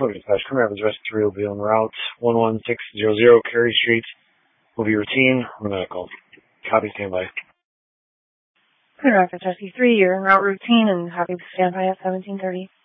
Okay, Dispatch, come here. Address 3 will be on route 11600 Cary Street. Will be routine or medical. Copy, standby. Good Rapids Rescue 3, you're en route routine and copy standby at 1730.